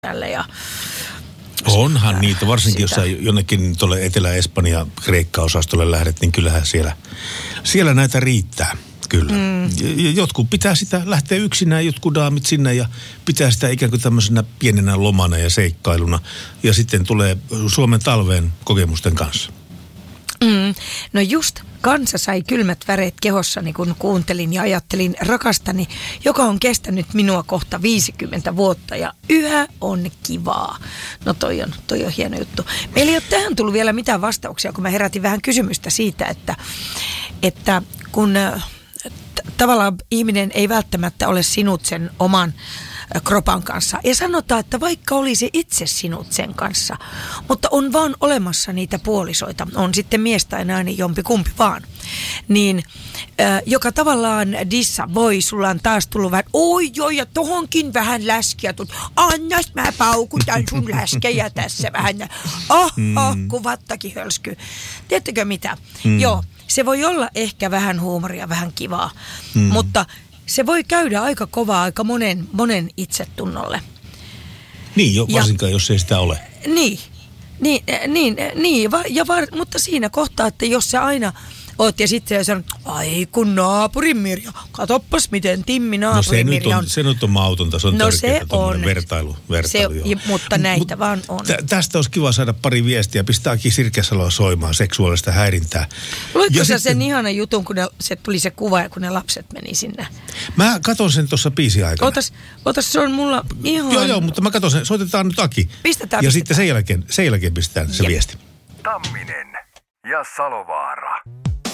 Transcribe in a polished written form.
tälle ja onhan niitä, varsinkin jos sä jonnekin tuolle Etelä-Espanja Kreikka-osastolle lähdet, niin kyllähän siellä näitä riittää. Kyllä. Jotkut pitää sitä lähteä yksinään, jotkut daamit sinne ja pitää sitä ikään kuin tämmöisenä pienenä lomana ja seikkailuna. Ja sitten tulee Suomen talveen kokemusten kanssa. No just kansa sai kylmät väreet kehossani, kun kuuntelin ja ajattelin rakastani, joka on kestänyt minua kohta 50 vuotta ja yhä on kivaa. No toi on hieno juttu. Meillä ei ole tähän tullut vielä mitään vastauksia, kun mä herätin vähän kysymystä siitä, että kun tavallaan ihminen ei välttämättä ole sinut sen oman kropan kanssa. Ja sanotaan, että vaikka olisi itse sinut sen kanssa, mutta on vaan olemassa niitä puolisoita, on sitten mies tai nainen, jompi kumpi vaan, niin joka tavallaan voi, sulla on taas tullut vähän, oi joo, ja tohonkin vähän läskiä, annas mä paukutan sun läskejä tässä vähän, kun vattakin hölskyy. Tiedättekö mitä? Joo, se voi olla ehkä vähän huumoria, vähän kivaa, mutta se voi käydä aika kovaa aika monen itsetunnolle. Niin, varsinkaan jos ei sitä ole. Mutta siinä kohtaa, että jos sä aina oot ja sitten sanot, ai kun naapurin Mirja, katoppas miten Timmi naapurin Mirja on. Se nyt on mautonta, se on törkeä tuommoinen vertailu. Mutta näitä vaan on. Tästä olisi kiva saada pari viestiä, pistääkin Sirkesaloa soimaan seksuaalista häirintää. Luitko sä sen ihanan jutun, kun se tuli se kuva ja kun ne lapset meni sinne? Mä katon sen tuossa biisin aikana. Otas, se on mulla ihan... Joo, mutta mä katon sen, soitetaan nyt Aki. Pistetään. Sitten sen jälkeen pistetään se viesti. Tamminen ja Salovaara.